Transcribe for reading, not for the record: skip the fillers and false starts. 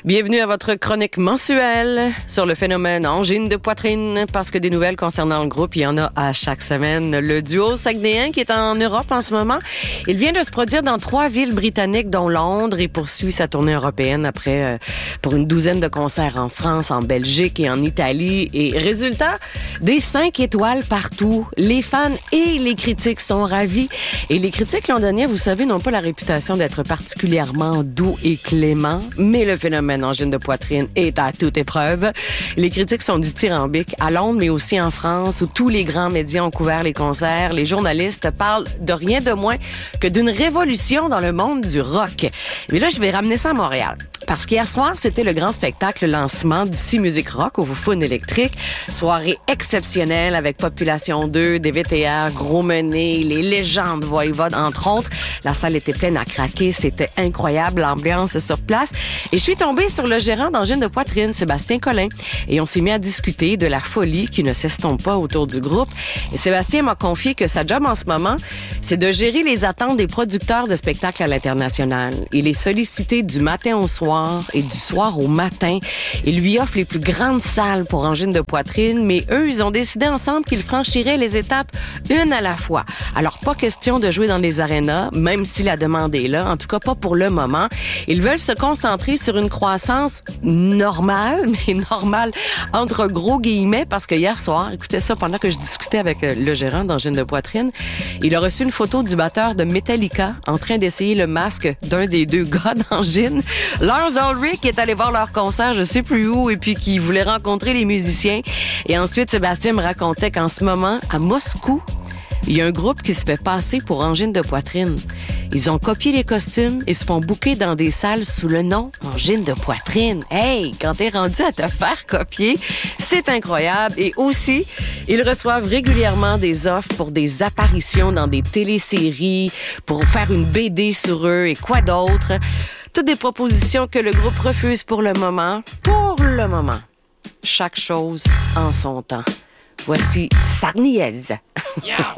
Bienvenue à votre chronique mensuelle sur le phénomène angine de poitrine, parce que des nouvelles concernant le groupe, il y en a à chaque semaine. Le duo saguenéen qui est en Europe en ce moment, il vient de se produire dans 3 villes britanniques, dont Londres, et poursuit sa tournée européenne après pour une douzaine de concerts en France, en Belgique et en Italie. Et résultat, des 5 étoiles partout. Les fans et les critiques sont ravis. Et les critiques londoniens, vous savez, n'ont pas la réputation d'être particulièrement doux et cléments, mais le phénomène angine de poitrine est à toute épreuve. Les critiques sont dithyrambiques à Londres, mais aussi en France, où tous les grands médias ont couvert les concerts. Les journalistes parlent de rien de moins que d'une révolution dans le monde du rock. Mais là, je vais ramener ça à Montréal. Parce qu'hier soir, c'était le grand spectacle lancement d'Ici Musique Rock au Fun électrique. Soirée exceptionnelle avec Population 2, DVTR, Gros Mené, les légendes Voivode, entre autres. La salle était pleine à craquer. C'était incroyable, l'ambiance sur place. Et je suis tombée sur le gérant d'angine de poitrine, Sébastien Collin. Et on s'est mis à discuter de la folie qui ne s'estompe pas autour du groupe. Et Sébastien m'a confié que sa job en ce moment, c'est de gérer les attentes des producteurs de spectacles à l'international. Il est sollicité du matin au soir et du soir au matin. Il lui offre les plus grandes salles pour angine de poitrine, mais eux, ils ont décidé ensemble qu'ils franchiraient les étapes une à la fois. Alors, pas question de jouer dans les arénas, même si la demande est là, en tout cas pas pour le moment. Ils veulent se concentrer sur une croissance normale, mais normale entre gros guillemets, parce que hier soir, écoutez ça, pendant que je discutais avec le gérant d'angine de poitrine, il a reçu une photo du batteur de Metallica en train d'essayer le masque d'un des 2 gars d'angine. Lars Ulrich est allé voir leur concert, je sais plus où, et puis qui voulait rencontrer les musiciens. Et ensuite, Sébastien me racontait qu'en ce moment, à Moscou, il y a un groupe qui se fait passer pour angine de poitrine. Ils ont copié les costumes et se font booker dans des salles sous le nom angine de poitrine. Hey, quand t'es rendu à te faire copier, c'est incroyable. Et aussi, ils reçoivent régulièrement des offres pour des apparitions dans des téléséries, pour faire une BD sur eux et quoi d'autre. Toutes des propositions que le groupe refuse pour le moment. Pour le moment. Chaque chose en son temps. Voici Sarniez. Yeah.